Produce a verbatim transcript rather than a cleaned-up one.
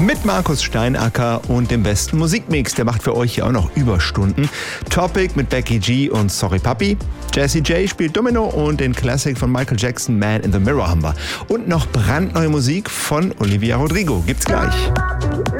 Mit Markus Steinacker und dem besten Musikmix. Der macht für euch hier auch noch Überstunden. Topic mit Becky G und Sorry Papi. Jessie J spielt Domino und den Classic von Michael Jackson, Man in the Mirror haben wir. Und noch brandneue Musik von Olivia Rodrigo. Gibt's gleich.